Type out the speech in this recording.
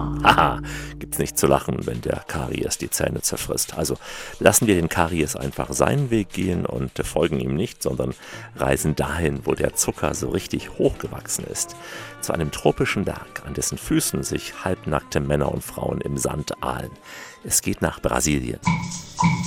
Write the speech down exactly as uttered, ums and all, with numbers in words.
Haha, gibt's nicht zu lachen, wenn der Karies die Zähne zerfrisst. Also lassen wir den Karies einfach seinen Weg gehen und folgen ihm nicht, sondern reisen dahin, wo der Zucker so richtig hochgewachsen ist. Zu einem tropischen Berg, an dessen Füßen sich halbnackte Männer und Frauen im Sand ahlen. Es geht nach Brasilien.